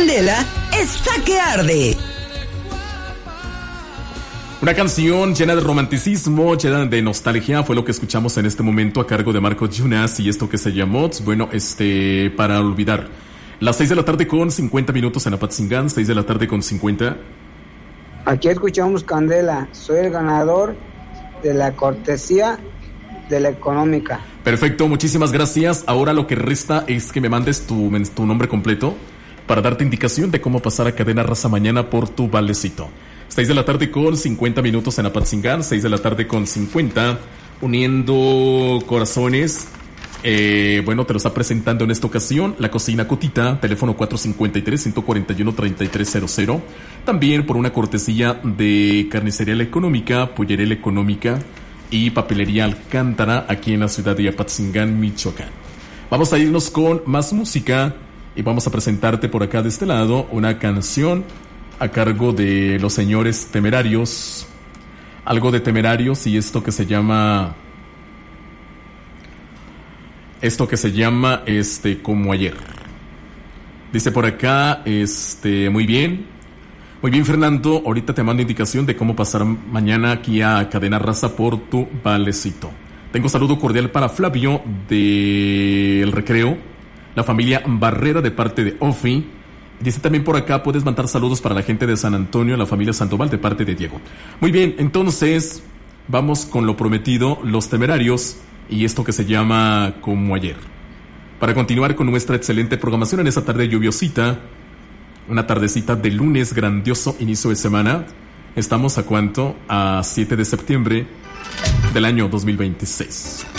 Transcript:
Candela está que arde. Una canción llena de romanticismo, llena de nostalgia, fue lo que escuchamos en este momento a cargo de Marco Jonas y esto que se llamó, bueno, para olvidar. Las 6 de la tarde con 50 minutos en Apatzingán, 6 de la tarde con 50. Aquí escuchamos Candela, soy el ganador de la cortesía de la económica. Perfecto, muchísimas gracias. Ahora lo que resta es que me mandes tu nombre completo para darte indicación de cómo pasar a Cadena Raza mañana por tu valecito. 6 de la tarde con 50 minutos en Apatzingán, 6 de la tarde con 50, uniendo corazones. Bueno, te lo está presentando en esta ocasión La Cocina Cotita, teléfono 453-141-3300. También por una cortesía de Carnicería La Económica, Pollería La Económica y Papelería Alcántara, aquí en la ciudad de Apatzingán, Michoacán. Vamos a irnos con más música y vamos a presentarte por acá de este lado una canción a cargo de los señores Temerarios. Algo de Temerarios y esto que se llama Como ayer. Dice por acá, muy bien, Fernando, ahorita te mando indicación de cómo pasar mañana aquí a Cadena Raza por tu valecito. Tengo saludo cordial para Flavio del Recreo, la familia Barrera de parte de Ofi. Dice también por acá, puedes mandar saludos para la gente de San Antonio, la familia Sandoval de parte de Diego. Muy bien, entonces vamos con lo prometido, Los Temerarios y esto que se llama Como ayer. Para continuar con nuestra excelente programación en esta tarde lluviosita, una tardecita de lunes, grandioso inicio de semana. Estamos a 7 de septiembre del año 2026.